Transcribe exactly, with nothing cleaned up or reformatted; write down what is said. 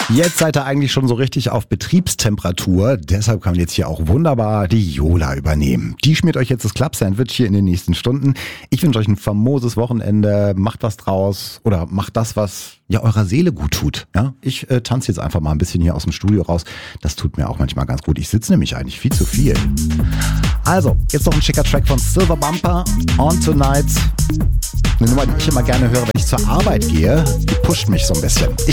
Jetzt seid ihr eigentlich schon so richtig auf Betriebstemperatur. Deshalb kann jetzt hier auch wunderbar die Jola übernehmen. Die schmiert euch jetzt das Club-Sandwich hier in den nächsten Stunden. Ich wünsche euch ein famoses Wochenende. Macht was draus oder macht das, was ja eurer Seele gut tut. Ja, ich äh, tanze jetzt einfach mal ein bisschen hier aus dem Studio raus. Das tut mir auch manchmal ganz gut. Ich sitze nämlich eigentlich viel zu viel. Also, jetzt noch ein schicker Track von Silver Bumper, On Tonight. Eine Nummer, die ich immer gerne höre, wenn ich zur Arbeit gehe. Die pusht mich so ein bisschen. Ich